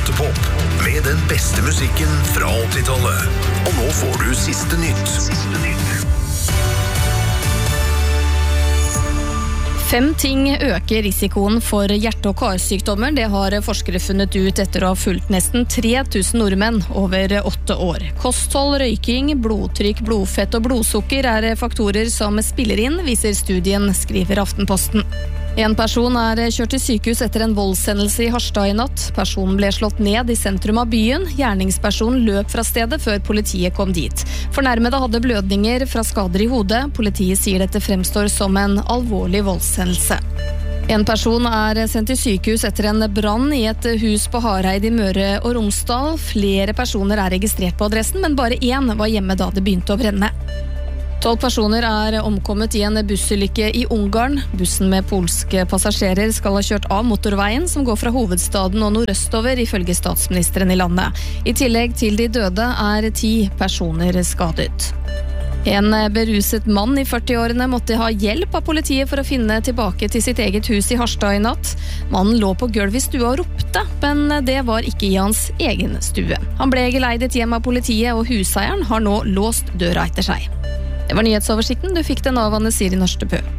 Teaterpop med den beste musikken fra 80-tallet. Og nå får du siste nytt. 5 ting øker risikoen for hjerte- og karsykdommer. Det har forskere funnet ut etter å ha fulgt nesten 3000 nordmenn over 8 år. Kosthold, røyking, blodtrykk, blodfett og blodsukker er faktorer som spiller inn, viser studien, skriver Aftenposten. En person er kjørt til sykehus etter en voldshendelse i Harstad i natt. Personen ble slått ned i sentrum av byen. Gjerningspersonen løp fra stedet før politiet kom dit. Fornærmede hadde blødninger fra skader i hodet. Politiet sier dette fremstår som en alvorlig voldshendelse. En person er sendt til sykehus etter en brann i et hus på Hareid i Møre og Romsdal. Flere personer er registrert på adressen, men bare 1 var hjemme da det begynte å brenne. 12 personer er omkommet i en bussulykke i Ungarn. Bussen med polske passasjerer skal ha kjørt av motorveien som går fra hovedstaden og nordøstover, ifølge statsministeren i landet. I tillegg til de døde er 10 personer skadet. En beruset mann i 40-årene måtte ha hjelp av politiet for å finne tilbake til sitt eget hus i Harstad i natt. Mannen lå på gulvet i stua og ropte, men det var ikke i hans egen stue. Han ble geleidet hjem av politiet, og huseieren har nå låst døra etter seg. Det var nyhetsoversikten. Du fikk den av Anne Siri Norstebø.